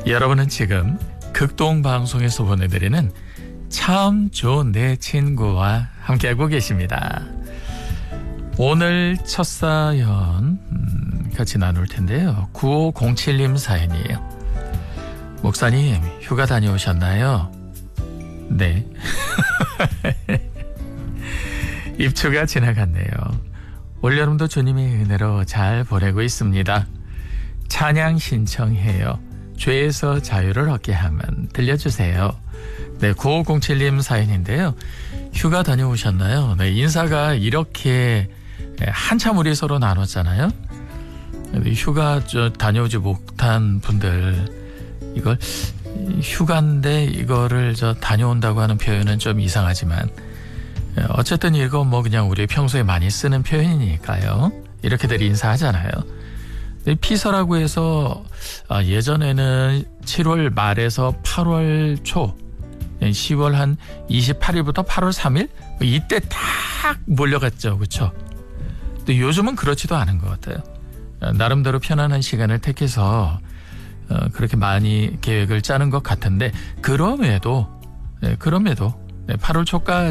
여러분은 지금 극동방송에서 보내드리는 참 좋은 내 친구와 함께하고 계십니다. 오늘 첫 사연 같이 나눌 텐데요. 9507님 사연이에요. 목사님, 휴가 다녀오셨나요? 네. 입추가 지나갔네요. 올여름도 주님의 은혜로 잘 보내고 있습니다. 찬양 신청해요. 죄에서 자유를 얻게 하면 들려주세요. 네, 9507님 사연인데요. 휴가 다녀오셨나요? 네, 인사가 이렇게 한참 우리 서로 나눴잖아요. 휴가 다녀오지 못한 분들, 이걸 휴가인데 이거를 다녀온다고 하는 표현은 좀 이상하지만 어쨌든 이거 그냥 우리 평소에 많이 쓰는 표현이니까요. 이렇게들 인사하잖아요. 피서라고 해서 예전에는 7월 말에서 8월 초, 10월 한 28일부터 8월 3일 이때 딱 몰려갔죠. 그렇죠? 근데 요즘은 그렇지도 않은 것 같아요. 나름대로 편안한 시간을 택해서 그렇게 많이 계획을 짜는 것 같은데 그럼에도 8월 초까지